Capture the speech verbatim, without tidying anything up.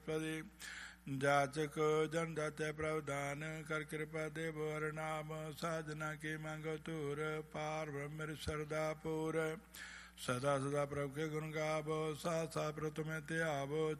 ਬ੍ਰਹਸਪਤੀ जाचक जन जाते प्रावधान कर कृपा देव हर नाम साधना की मांगो तूर पार ब्रह्म श्रद्धा पूर सदा सदा प्रभु के गुण गावो सा सा प्रथम त्यावो